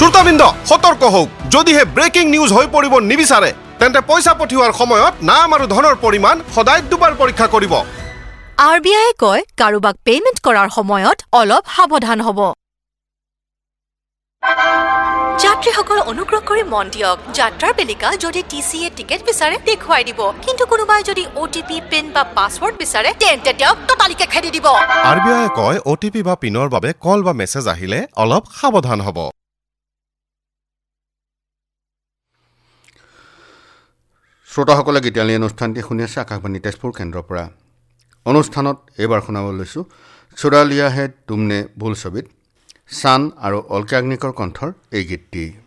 শ্ৰোতাবৃন্দ সতৰ্ক হওক যদিহে ব্ৰেকিং নিউজ হৈ পৰিব নিবিচাৰে তেন্তে পইচা পঠিওৱাৰ সময়ত নাম আৰু ধনৰ পৰিমাণ সদায় দুবাৰ পৰীক্ষা কৰিব RBI কয় কাৰোবাক পেমেন্ট কৰাৰ সময়ত অলপ সাৱধান হ'ব যাত্ৰীসকল অনুগ্ৰহ কৰি মন দিয়ক যাত্ৰাৰ বেলিকা যদি TCA টিকেট বিচাৰে দেখুৱাই দিব কিন্তু কোনোবাই যদি OTP পিন বা পাছৱৰ্ড বিচাৰে তেন্তে তেওঁক টটালিকে খেদি দিব RBI কয় OTP বা পিনৰ বাবে কল বা মেছেজ আহিলে অলপ সাৱধান হ'ব শ্ৰোতাসকলে গীতালি অনুষ্ঠানটি শুনি আছে আকাশবাণী তেজপুৰ কেন্দ্ৰৰ পৰা অনুষ্ঠানত এইবাৰ শুনাব লৈছোঁ চুৰা লিয়া হে তুমনে ভুল ছবিত ছান আৰু অলকা আগ্নিকৰ কণ্ঠৰ এই গীতটি